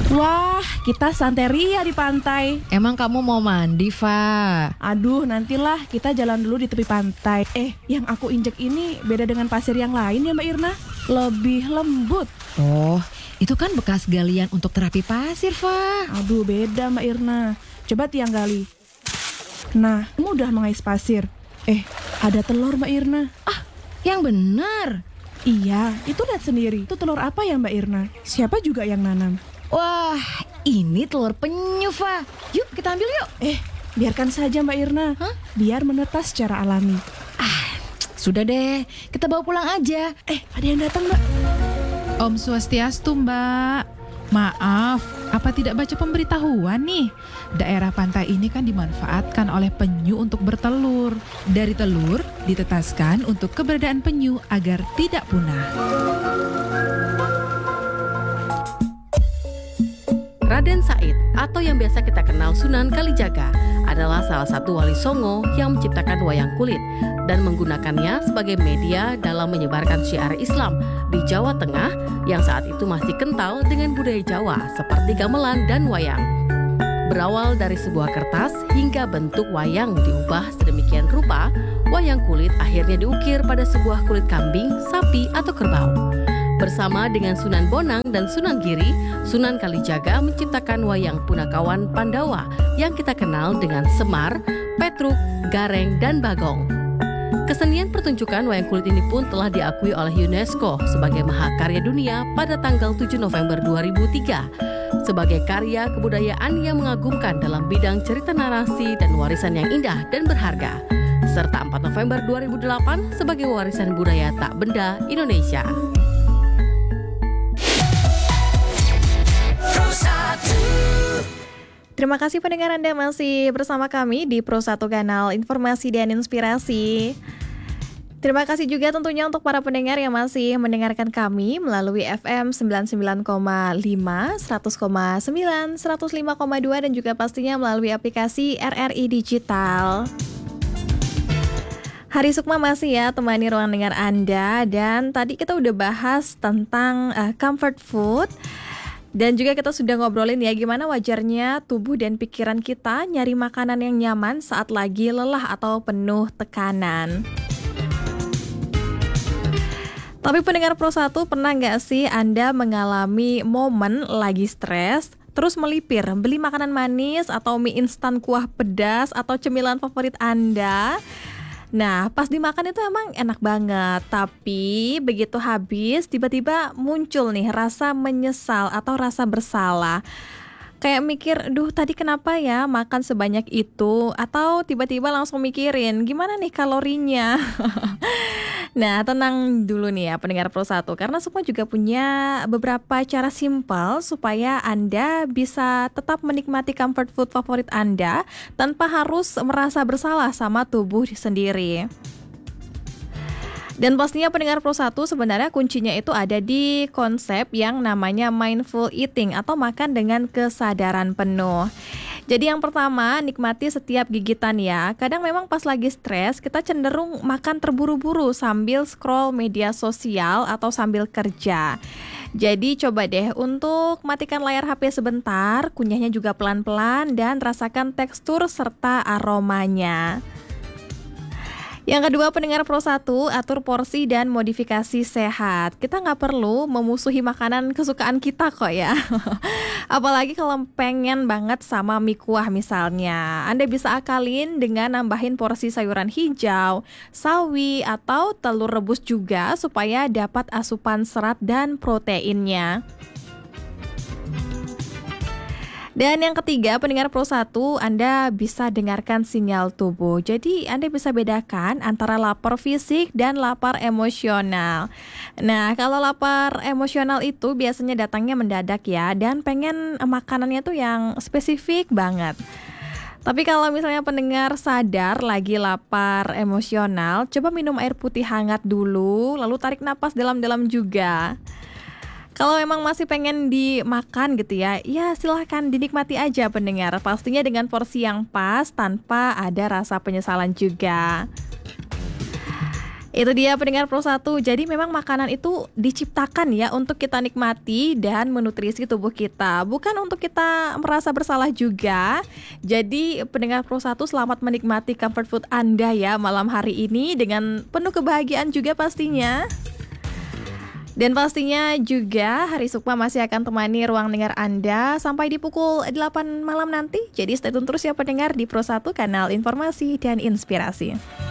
Wah, kita santeria di pantai. Emang kamu mau mandi, Fa? Aduh, nantilah kita jalan dulu di tepi pantai. Yang aku injek ini beda dengan pasir yang lain ya Mbak Irna. Lebih lembut. Oh, itu kan bekas galian untuk terapi pasir, Fa. Aduh, beda Mbak Irna. Coba tiang gali. Nah, mudah mengais pasir. Ada telur Mbak Irna. Yang benar. Iya, itu lihat sendiri. Itu telur apa ya Mbak Irna? Siapa juga yang nanam? Wah, ini telur penyu, Fa. Yuk, kita ambil yuk. Biarkan saja Mbak Irna. Biar menetas secara alami. Sudah deh, kita bawa pulang aja. Ada yang datang Mbak. Om Swastiastu, Mbak. Maaf, apa tidak baca pemberitahuan nih? Daerah pantai ini kan dimanfaatkan oleh penyu untuk bertelur. Dari telur ditetaskan untuk keberadaan penyu agar tidak punah. Raden Said atau yang biasa kita kenal Sunan Kalijaga adalah salah satu wali Songo yang menciptakan wayang kulit dan menggunakannya sebagai media dalam menyebarkan syiar Islam di Jawa Tengah yang saat itu masih kental dengan budaya Jawa seperti gamelan dan wayang. Berawal dari sebuah kertas hingga bentuk wayang diubah sedemikian rupa, wayang kulit akhirnya diukir pada sebuah kulit kambing, sapi, atau kerbau. Bersama dengan Sunan Bonang dan Sunan Giri, Sunan Kalijaga menciptakan wayang Punakawan Pandawa yang kita kenal dengan Semar, Petruk, Gareng, dan Bagong. Kesenian pertunjukan wayang kulit ini pun telah diakui oleh UNESCO sebagai Mahakarya Dunia pada tanggal 7 November 2003 sebagai karya kebudayaan yang mengagumkan dalam bidang cerita narasi dan warisan yang indah dan berharga, serta 4 November 2008 sebagai warisan budaya tak benda Indonesia. Terima kasih pendengar Anda masih bersama kami di Pro 1 Kanal Informasi dan Inspirasi. Terima kasih juga tentunya untuk para pendengar yang masih mendengarkan kami melalui FM 99,5, 100,9, 105,2 dan juga pastinya melalui aplikasi RRI Digital. Hari Sukma masih ya temani ruang dengar Anda, dan tadi kita udah bahas tentang comfort food. Dan juga kita sudah ngobrolin ya gimana wajarnya tubuh dan pikiran kita nyari makanan yang nyaman saat lagi lelah atau penuh tekanan. Tapi pendengar Pro 1, pernah nggak sih Anda mengalami momen lagi stres, terus melipir beli makanan manis atau mie instan kuah pedas atau cemilan favorit Anda? Nah, pas dimakan itu emang enak banget, tapi begitu habis tiba-tiba muncul nih rasa menyesal atau rasa bersalah. Kayak mikir, duh tadi kenapa ya makan sebanyak itu? Atau tiba-tiba langsung mikirin, gimana nih kalorinya? Nah, tenang dulu nih ya pendengar Pro 1, karena semua juga punya beberapa cara simpel supaya Anda bisa tetap menikmati comfort food favorit Anda tanpa harus merasa bersalah sama tubuh sendiri. Dan pastinya pendengar Pro 1, sebenarnya kuncinya itu ada di konsep yang namanya mindful eating atau makan dengan kesadaran penuh. Jadi yang pertama, nikmati setiap gigitan ya. Kadang memang pas lagi stres, kita cenderung makan terburu-buru sambil scroll media sosial atau sambil kerja. Jadi coba deh untuk matikan layar HP sebentar, kunyahnya juga pelan-pelan dan rasakan tekstur serta aromanya. Yang kedua pendengar Pro 1, atur porsi dan modifikasi sehat. Kita nggak perlu memusuhi makanan kesukaan kita kok ya. Apalagi kalau pengen banget sama mie kuah misalnya. Anda bisa akalin dengan nambahin porsi sayuran hijau, sawi, atau telur rebus juga supaya dapat asupan serat dan proteinnya. Dan yang ketiga, pendengar Pro 1, Anda bisa dengarkan sinyal tubuh. Jadi Anda bisa bedakan antara lapar fisik dan lapar emosional. Nah, kalau lapar emosional itu biasanya datangnya mendadak ya, dan pengen makanannya tuh yang spesifik banget. Tapi kalau misalnya pendengar sadar lagi lapar emosional, coba minum air putih hangat dulu, lalu tarik napas dalam-dalam juga. Kalau memang masih pengen dimakan gitu ya silahkan dinikmati aja pendengar. Pastinya dengan porsi yang pas tanpa ada rasa penyesalan juga. Itu dia pendengar Pro 1. Jadi memang makanan itu diciptakan ya untuk kita nikmati dan menutrisi tubuh kita, bukan untuk kita merasa bersalah juga. Jadi pendengar Pro 1, selamat menikmati comfort food Anda ya malam hari ini dengan penuh kebahagiaan juga pastinya. Dan pastinya juga Hari Sukma masih akan temani ruang dengar Anda sampai di pukul 8 malam nanti. Jadi stay tune terus ya pendengar di Pro 1, kanal informasi dan inspirasi.